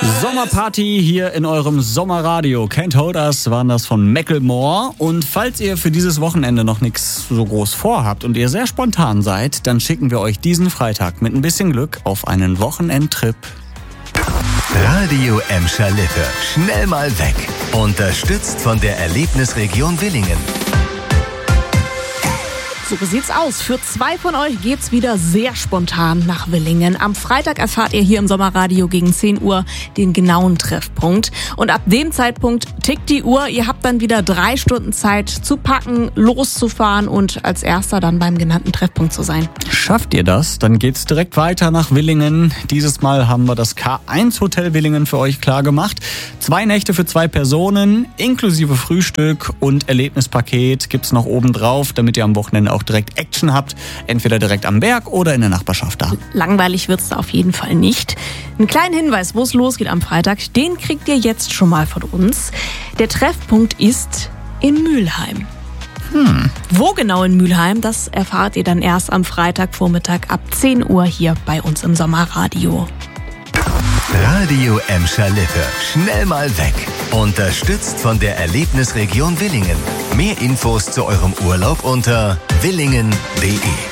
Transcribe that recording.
Sommerparty hier in eurem Sommerradio. Can't Hold Us waren das von Macklemore. Und falls ihr für dieses Wochenende noch nichts so groß vorhabt und ihr sehr spontan seid, dann schicken wir euch diesen Freitag mit ein bisschen Glück auf einen Wochenendtrip. Radio Emscher Lippe. Schnell mal weg. Unterstützt von der Erlebnisregion Willingen. So sieht's aus. Für 2 von euch geht's wieder sehr spontan nach Willingen. Am Freitag erfahrt ihr hier im Sommerradio gegen 10 Uhr den genauen Treffpunkt. Und ab dem Zeitpunkt tickt die Uhr. Ihr habt dann wieder 3 Stunden Zeit zu packen, loszufahren und als erster dann beim genannten Treffpunkt zu sein. Schafft ihr das? Dann geht's direkt weiter nach Willingen. Dieses Mal haben wir das K1 Hotel Willingen für euch klar gemacht. 2 Nächte für 2 Personen, inklusive Frühstück und Erlebnispaket gibt's noch oben drauf, damit ihr am Wochenende auch direkt Action habt, entweder direkt am Berg oder in der Nachbarschaft da. Langweilig wird's da auf jeden Fall nicht. Einen kleinen Hinweis, wo es losgeht am Freitag, den kriegt ihr jetzt schon mal von uns. Der Treffpunkt ist in Mülheim. Wo genau in Mülheim, das erfahrt ihr dann erst am Freitagvormittag ab 10 Uhr hier bei uns im Sommerradio. Radio Emscher Lippe. Schnell mal weg. Unterstützt von der Erlebnisregion Willingen. Mehr Infos zu eurem Urlaub unter willingen.de.